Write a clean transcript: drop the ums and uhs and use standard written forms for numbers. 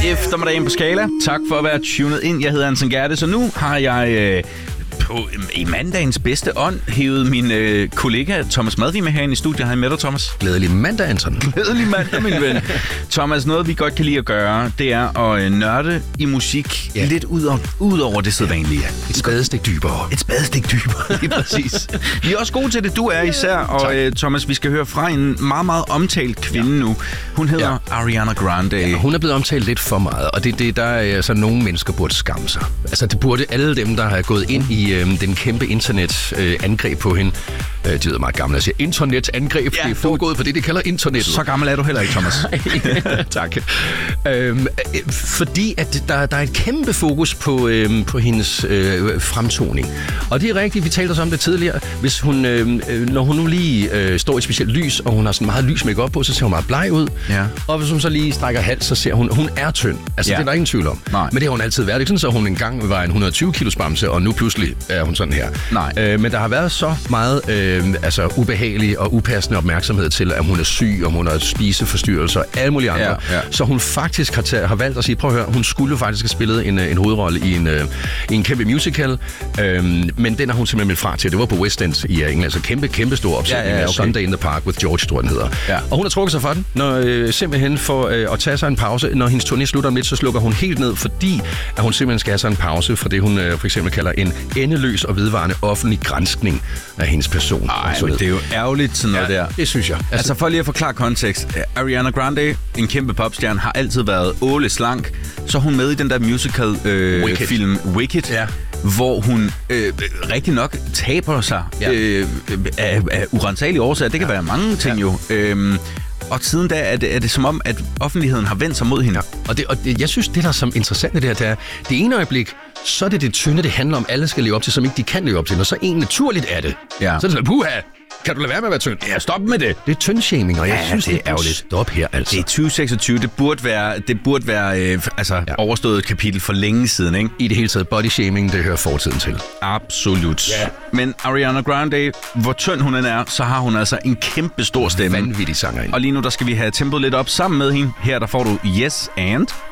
eftermiddagen på Skala. Tak for at være tunet ind. Jeg hedder Anton Gerte, så nu har jeg i mandagens bedste ånd hævet min kollega Thomas Madvig med herinde i studiet. Hej med dig, Thomas. Glædelig mandag, Anton. Glædelig mandag, min ven. Thomas, noget vi godt kan lide at gøre, det er at nørde i musik lidt ud over det sædvanlige. Et spadestik dybere. Et spadestik dybere, lige præcis. Vi er også gode til det, du er især. Og Thomas, vi skal høre fra en meget, meget omtalt kvinde nu. Hun hedder Ariana Grande. Ja, hun er blevet omtalt lidt for meget, og det der er altså nogle mennesker burde skamme sig. Altså det burde alle dem, der har gået ind i den kæmpe internet-angreb på hende. De er meget gamle, jeg siger internet-angreb. Det er foregået på det, de kalder internettet. Så gammel er du heller ikke, Thomas. Tak. Fordi at der er et kæmpe fokus på hendes fremtoning. Og det er rigtigt, vi talte om det tidligere. Hvis hun, når hun nu lige står i et specielt lys, og hun har sådan meget lys make-up på, så ser hun meget bleg ud. Ja. Og hvis hun så lige strækker hals, så ser hun er tynd. Altså det er der ingen tvivl om. Nej. Men det har hun altid været. Det er sådan, så hun engang var en 120 kilos bamse, og nu pludselig er hun sådan her. Nej. Men der har været så meget ubehagelig og upassende opmærksomhed til, at hun er syg, og hun har spiseforstyrrelser og alle mulige andre. Ja. Så hun faktisk har valgt at sige, prøv at høre, hun skulle faktisk have spillet en hovedrolle i en kæmpe musical, men den har hun simpelthen meldt fra til. Det var på West End i England, altså kæmpe stor opsætning af Sunday in the Park with George, tror den hedder. Ja. Og hun har trukket sig for den, simpelthen for at tage sig en pause. Når hendes turné slutter om lidt, så slukker hun helt ned, fordi at hun simpelthen skal have sig en pause for det, hun for eksempel kalder en endeløs og vedvarende offentlig granskning af hendes person. Nej, men det er jo ærgerligt sådan noget der. Det synes jeg. Altså for lige at forklare kontekst. Ariana Grande, en kæmpe popstjerne, har altid været åle slank. Så er hun med i den der musical-film Wicked. Ja. Hvor hun rigtig nok taber sig af urensagelige årsager. Det kan være mange ting jo. Og siden da er det som om, at offentligheden har vendt sig mod hende. Og jeg synes, det der er som interessant i det her, det er, det ene øjeblik, så er det tynde, det handler om, alle skal leve op til, som ikke de kan leve op til. Og så en naturligt er det. Ja. Så er det sådan, puha, kan du lade være med at være tynd? Ja, stop med det. Det er tyndshaming, og jeg synes, det er ærgerligt. Stop her, altså. Det er 2026. Det burde være overstået kapitel for længe siden, ikke? I det hele taget, bodyshaming, det hører fortiden til. Absolut. Ja. Men Ariana Grande, hvor tynd hun er, så har hun altså en kæmpe stor stemme. Vanvittig sangerinde. Og lige nu, der skal vi have tempoet lidt op sammen med hende. Her, der får du Yes and...